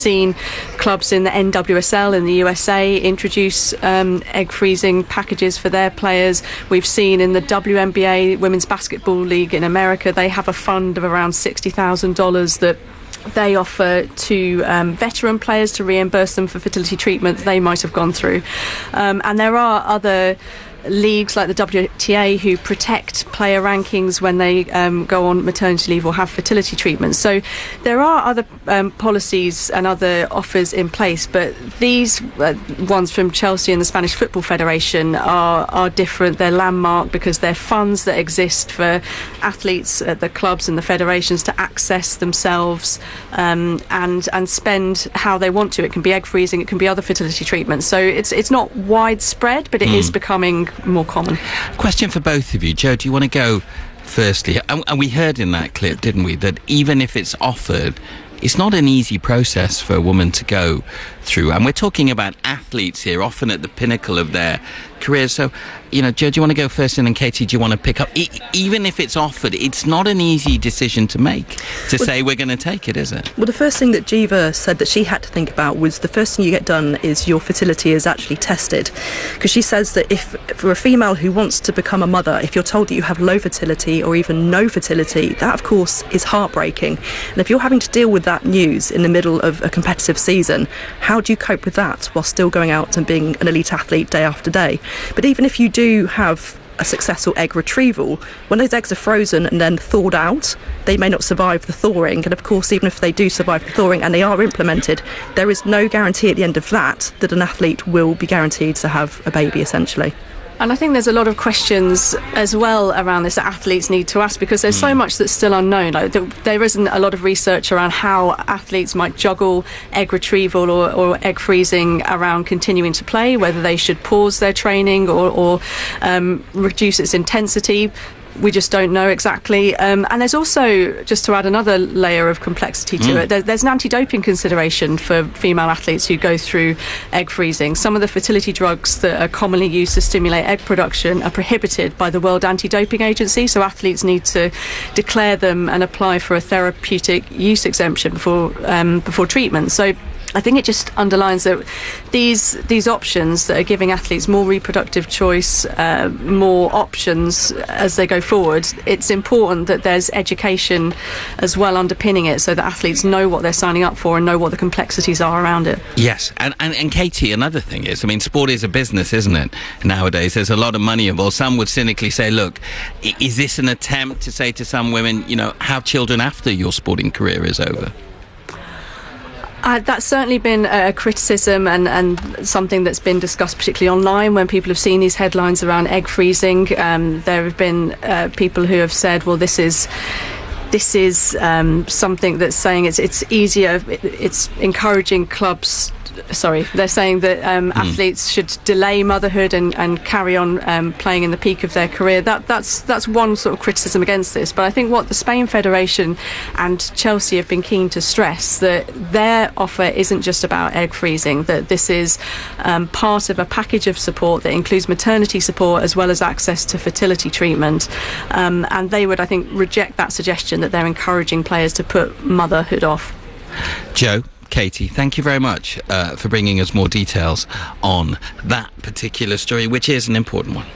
seen clubs in the NWSL in the USA introduce egg freezing packages for their players. We've seen in the WNBA, Women's Basketball League in America, they have a fund of around $60,000 that they offer to veteran players to reimburse them for fertility treatment they might have gone through. And there are other leagues like the WTA who protect player rankings when they go on maternity leave or have fertility treatment. So there are other policies and other offers in place, but these ones from Chelsea and the Spanish Football Federation are different. They're landmark because they're funds that exist for athletes at the clubs and the federations to access themselves and spend how they want to. It can be egg freezing, it can be other fertility treatments. So it's not widespread, but it is becoming more common. Question for both of you. Joe, do you want to go firstly? And we heard in that clip, didn't we, that even if it's offered, it's not an easy process for a woman to go through. And we're talking about athletes here, often at the pinnacle of their careers. So, you know, Joe, do you want to go first, and then Katie, do you want to pick up? Even if it's offered, it's not an easy decision to make, say we're going to take it, is it? Well, the first thing that Jiva said that she had to think about was the first thing you get done is your fertility is actually tested. Because she says that if, for a female who wants to become a mother, if you're told that you have low fertility or even no fertility, that, of course, is heartbreaking. And if you're having to deal with that news in the middle of a competitive season, how do you cope with that while still going out and being an elite athlete day after day? But even if you do have a successful egg retrieval, when those eggs are frozen and then thawed out, they may not survive the thawing. And of course, even if they do survive the thawing and they are implemented, there is no guarantee at the end of that an athlete will be guaranteed to have a baby, essentially. And I think there's a lot of questions as well around this that athletes need to ask, because there's so much that's still unknown. Like, there isn't a lot of research around how athletes might juggle egg retrieval or egg freezing around continuing to play, whether they should pause their training or reduce its intensity. We just don't know exactly. And there's also, just to add another layer of complexity to it, there's an anti-doping consideration for female athletes who go through egg freezing. Some of the fertility drugs that are commonly used to stimulate egg production are prohibited by the World Anti-Doping Agency, so athletes need to declare them and apply for a therapeutic use exemption before treatment. So I think it just underlines that these options that are giving athletes more reproductive choice, more options as they go forward, it's important that there's education as well underpinning it, so that athletes know what they're signing up for and know what the complexities are around it. Yes, and Katie, another thing is, I mean, sport is a business, isn't it? Nowadays, there's a lot of money involved. Some would cynically say, look, is this an attempt to say to some women, you know, have children after your sporting career is over? That's certainly been a criticism and something that's been discussed particularly online when people have seen these headlines around egg freezing. There have been people who have said, well, this is something that's saying it's easier, it's encouraging clubs. Sorry, they're saying that athletes should delay motherhood and carry on playing in the peak of their career. That's one sort of criticism against this. But I think what the Spain Federation and Chelsea have been keen to stress, that their offer isn't just about egg freezing, that this is part of a package of support that includes maternity support as well as access to fertility treatment. And they would, I think, reject that suggestion that they're encouraging players to put motherhood off. Joe, Katie, thank you very much for bringing us more details on that particular story, which is an important one.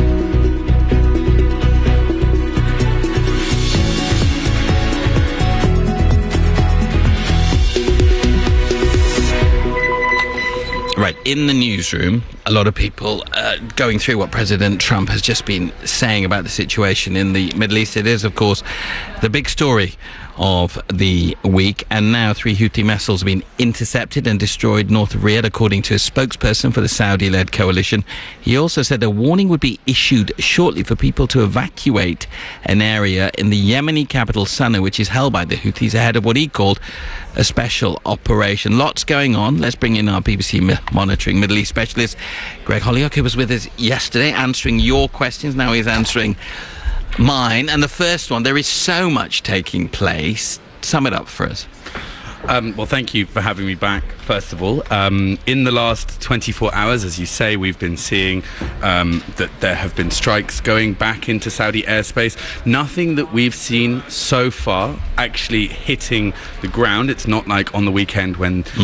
Right, in the newsroom, a lot of people going through what President Trump has just been saying about the situation in the Middle East. It is, of course, the big story of the week, and now 3 Houthi missiles have been intercepted and destroyed north of Riyadh, according to a spokesperson for the Saudi-led coalition. He also said a warning would be issued shortly for people to evacuate an area in the Yemeni capital Sana'a, which is held by the Houthis, ahead of what he called a special operation. Lots going on. Let's bring in our BBC monitoring Middle East specialist, Greg Holyoke, who was with us yesterday answering your questions. Now he's answering mine. And the first one, there is so much taking place. Sum it up for us. Well, thank you for having me back, first of all. In the last 24 hours, as you say, we've been seeing that there have been strikes going back into Saudi airspace. Nothing that we've seen so far actually hitting the ground. It's not like on the weekend when